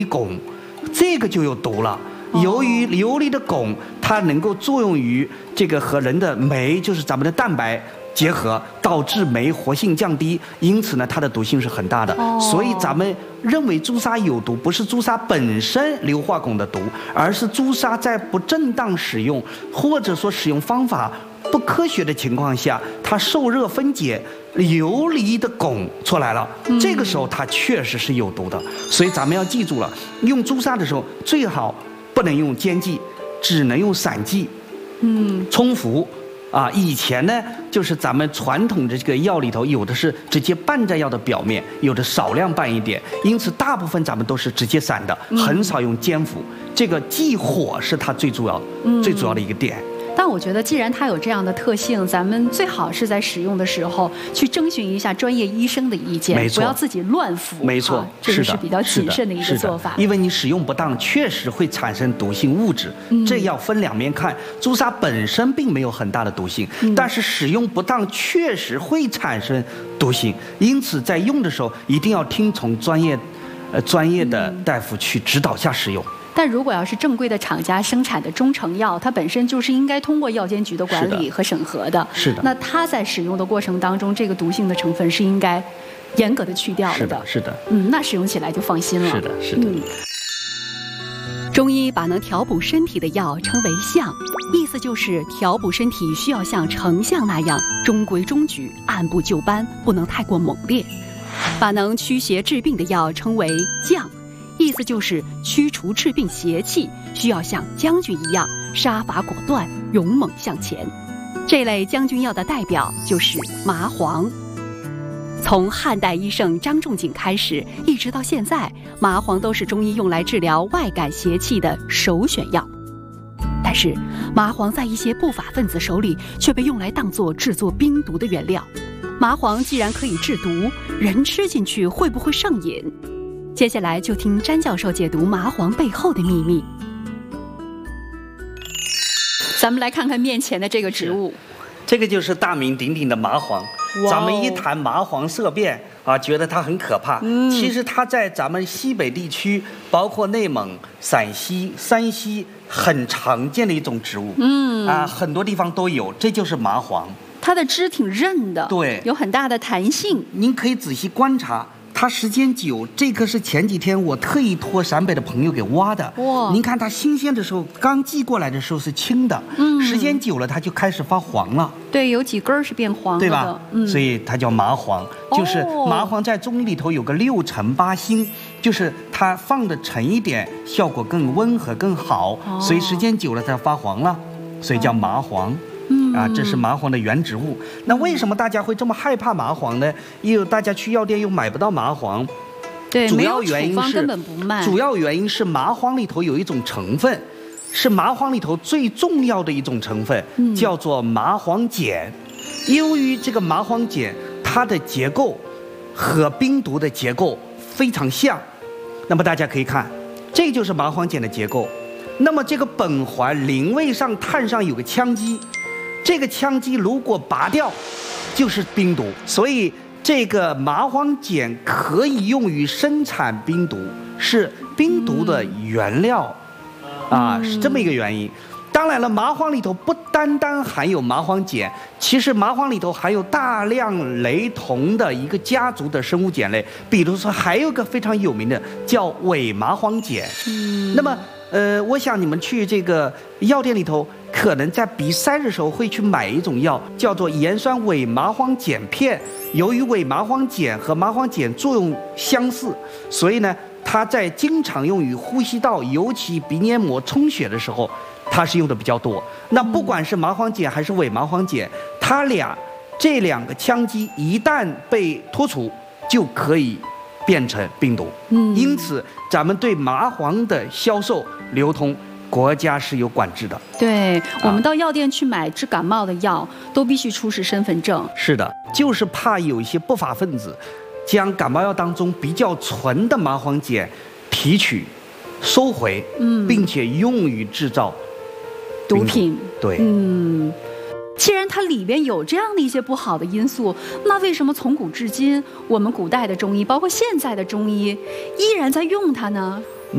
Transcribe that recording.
汞，这个就有毒了。由于游离的汞，它能够作用于这个和人的酶，就是咱们的蛋白结合，导致酶活性降低，因此呢，它的毒性是很大的。所以咱们认为朱砂有毒，不是朱砂本身硫化汞的毒，而是朱砂在不正当使用，或者说使用方法不科学的情况下，它受热分解，游离的汞出来了，这个时候它确实是有毒的。所以咱们要记住了，用朱砂的时候最好不能用煎剂，只能用散剂，冲服。以前呢，就是咱们传统的这个药里头，有的是直接拌在药的表面，有的少量拌一点，因此大部分咱们都是直接散的，很少用煎服。这个忌火是它最主要的一个点。 但我觉得，既然它有这样的特性，咱们最好是在使用的时候去征询一下专业医生的意见，不要自己乱服。 没错， 这个是比较谨慎的一个做法。 因为你使用不当，确实会产生毒性物质。这要分两面看。朱砂本身并没有很大的毒性，但是使用不当确实会产生毒性。因此，在用的时候一定要听从专业的大夫去指导下使用。 但如果要是正规的厂家生产的中成药，它本身就是应该通过药监局的管理和审核的。 是的。 那它在使用的过程当中，这个毒性的成分是应该严格的去掉的。 是的。 那使用起来就放心了。 是的。 中医把能调补身体的药称为相，意思就是调补身体需要像成相那样中规中矩、按部就班，不能太过猛烈。把能驱邪治病的药称为将。意思就是驱除治病邪气，需要像将军一样杀伐果断、勇猛向前。这类将军药的代表就是麻黄。从汉代医圣张仲景开始，一直到现在，麻黄都是中医用来治疗外感邪气的首选药。但是，麻黄在一些不法分子手里却被用来当作制作冰毒的原料。麻黄既然可以制毒，人吃进去会不会上瘾？接下来就听詹教授解读麻黄背后的秘密。 咱们来看看面前的这个植物， 这个就是大名鼎鼎的麻黄。咱们一谈麻黄色变觉得它很可怕。其实它在咱们西北地区，包括内蒙、陕西、山西，很常见的一种植物。很多地方都有，这就是麻黄。 它的枝挺韧的， 对， 有很大的弹性。 您可以仔细观察。它时间久，这个是前几天我特意托陕北的朋友给挖的。您看它新鲜的时候，刚寄过来的时候是青的，时间久了它就开始发黄了。 对，有几根是变黄的， 对吧？所以它叫麻黄。就是麻黄在中医里头有个6沉8辛，就是它放的沉一点，效果更温和更好，所以时间久了它发黄了，所以叫麻黄。这是麻黄的原植物。那为什么大家会这么害怕麻黄呢？因为大家去药店又买不到麻黄。 对， 主要原因是根本不卖。 主要原因是麻黄里头有一种成分，是麻黄里头最重要的一种成分，叫做麻黄碱。由于这个麻黄碱，它的结构和冰毒的结构非常像，那么大家可以看，这就是麻黄碱的结构。那么这个苯环临位上碳上有个羟基。这个羟基如果拔掉，就是冰毒。所以这个麻黄碱可以用于生产冰毒，是冰毒的原料，是这么一个原因。当然了，麻黄里头不单单含有麻黄碱，其实麻黄里头含有大量雷同的一个家族的生物碱类，比如说还有一个非常有名的叫伪麻黄碱。那么我想你们去这个药店里头，可能在鼻塞的时候会去买一种药，叫做盐酸伪麻黄碱片。由于伪麻黄碱和麻黄碱作用相似，所以呢，它在经常用于呼吸道，尤其鼻黏膜充血的时候，它是用的比较多。那不管是麻黄碱还是伪麻黄碱，这两个羟基一旦被脱除，就可以变成冰毒。因此咱们对麻黄的销售流通，国家是有管制的。 对，我们到药店去买治感冒的药，都必须出示身份证。 是的，就是怕有一些不法分子将感冒药当中比较纯的麻黄碱提取、收回，并且用于制造毒品。 对， 既然它里边有这样的一些不好的因素，那为什么从古至今，我们古代的中医，包括现在的中医，依然在用它呢？